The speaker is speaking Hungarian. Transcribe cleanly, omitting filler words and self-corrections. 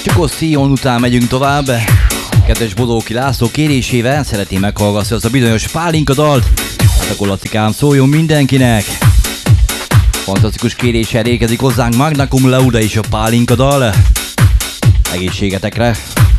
Szion után megyünk tovább. Kedves Bodóki László kérésével szeretném meghallgatni azt a bizonyos Pálinka dalt. Hát akkor Lacikám, szóljon mindenkinek. Fantasztikus kéréssel érkezik hozzánk Magna Cum Laude és a Pálinka dal. Egészségetekre!